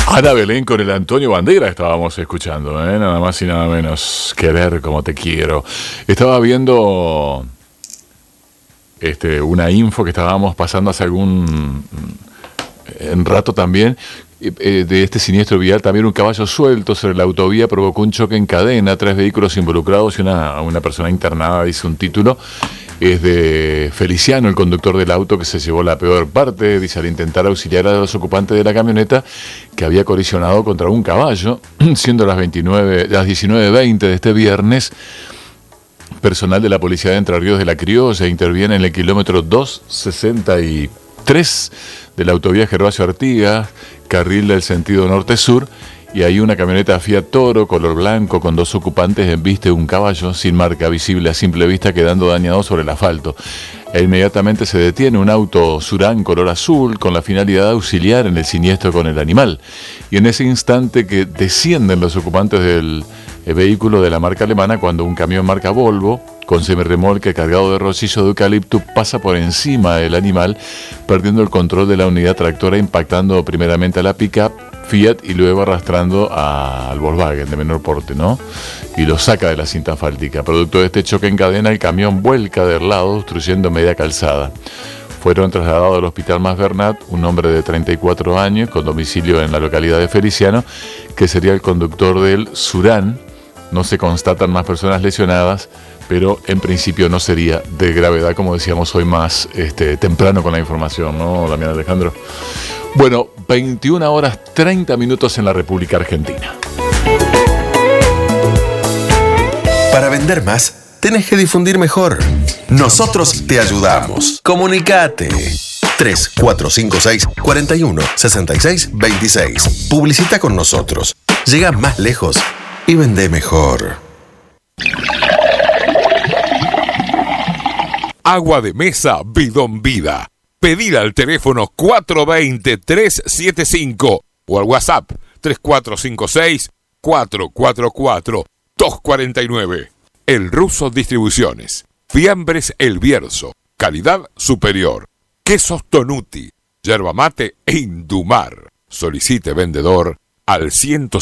Ana Belén con el Antonio Bandera estábamos escuchando, nada más y nada menos. Querer como te quiero. Estaba viendo una info que estábamos pasando hace algún rato también, de este siniestro vial. También un caballo suelto sobre la autovía provocó un choque en cadena, 3 vehículos involucrados y una persona internada, dice un título. Es de Feliciano, el conductor del auto, que se llevó la peor parte, dice, al intentar auxiliar a los ocupantes de la camioneta que había colisionado contra un caballo, siendo las 19:20 de este viernes. Personal de la Policía de Entre Ríos de la Criolla interviene en el kilómetro 263 de la autovía Gervasio Artigas, carril del sentido norte-sur, y hay una camioneta Fiat Toro color blanco con 2 ocupantes embiste un caballo sin marca visible a simple vista, quedando dañado sobre el asfalto. E inmediatamente se detiene un auto Surán color azul con la finalidad de auxiliar en el siniestro con el animal. Y en ese instante que descienden los ocupantes del vehículo de la marca alemana, cuando un camión marca Volvo con semirremolque cargado de rocillo de eucalipto pasa por encima del animal, perdiendo el control de la unidad tractora, impactando primeramente a la pick-up Fiat y luego arrastrando al Volkswagen de menor porte, ¿no? Y lo saca de la cinta asfáltica. Producto de este choque en cadena, el camión vuelca del lado, obstruyendo media calzada. Fueron trasladados al Hospital Mas Bernat un hombre de 34 años con domicilio en la localidad de Feliciano, que sería el conductor del Surán. No se constatan más personas lesionadas, pero en principio no sería de gravedad, como decíamos hoy más temprano con la información, ¿no, Damián Alejandro? Bueno, 21:30 en la República Argentina. Para vender más, tenés que difundir mejor. Nosotros te ayudamos. Comunicate. 3456-416626. Publicita con nosotros. Llega más lejos y vende mejor. Agua de mesa Bidón Vida. Pedida al teléfono 420-375 o al WhatsApp 3456-444-249. El Ruso Distribuciones. Fiambres El Bierzo. Calidad superior. Quesos Tonuti. Yerba mate e Indumar. Solicite vendedor al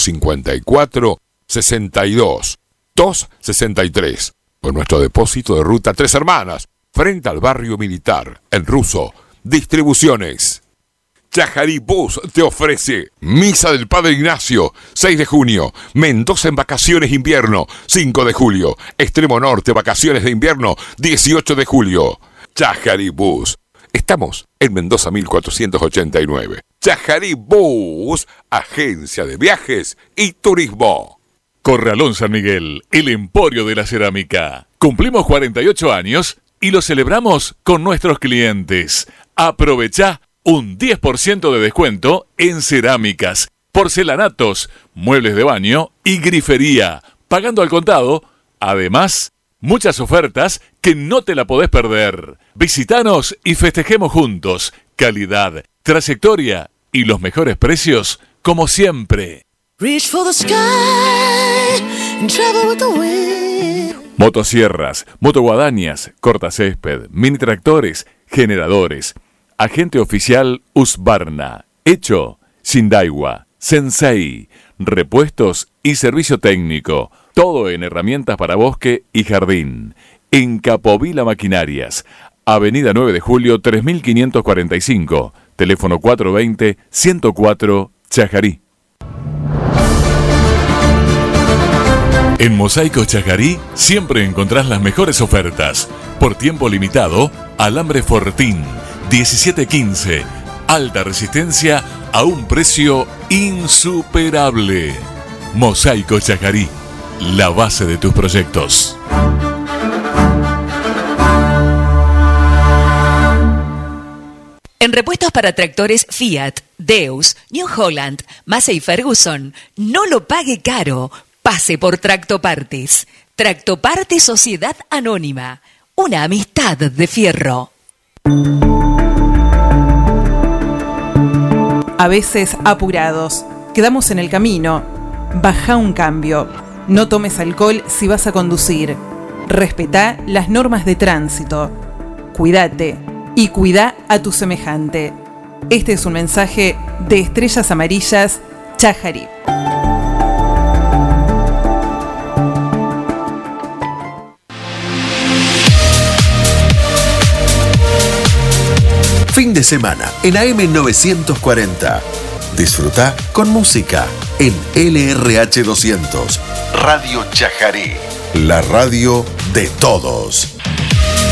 154-62-263. Por nuestro depósito de ruta Tres Hermanas, frente al barrio militar. El Ruso Distribuciones. Chajarí Bus te ofrece Misa del Padre Ignacio, 6 de junio. Mendoza en vacaciones invierno, 5 de julio. Extremo Norte, vacaciones de invierno, 18 de julio. Chajarí Bus. Estamos en Mendoza 1489. Chajarí Bus, agencia de viajes y turismo. Corralón San Miguel, el emporio de la cerámica. Cumplimos 48 años y lo celebramos con nuestros clientes. Aprovechá un 10% de descuento en cerámicas, porcelanatos, muebles de baño y grifería, pagando al contado. Además, muchas ofertas que no te la podés perder. Visítanos y festejemos juntos. Calidad, trayectoria y los mejores precios como siempre. Reach for the sky and travel with the wind. Motosierras, motoguadañas, cortacésped, mini tractores, generadores. Agente oficial Husqvarna. Hecho Shindaiwa, Sensei. Repuestos y servicio técnico. Todo en herramientas para bosque y jardín. En Capovila Maquinarias. Avenida 9 de Julio 3545. Teléfono 420-104 Chajarí. En Mosaico Chajarí siempre encontrás las mejores ofertas. Por tiempo limitado, alambre Fortín, 1715. Alta resistencia a un precio insuperable. Mosaico Chajarí, la base de tus proyectos. En repuestos para tractores Fiat, Deus, New Holland, Massey Ferguson, no lo pague caro. Pase por Tractopartes. Tractopartes Sociedad Anónima. Una amistad de fierro. A veces apurados. Quedamos en el camino. Baja un cambio. No tomes alcohol si vas a conducir. Respetá las normas de tránsito. Cuídate y cuidá a tu semejante. Este es un mensaje de Estrellas Amarillas Chajarí. Fin de semana en AM940. Disfruta con música en LRH 200. Radio Chajarí, la radio de todos.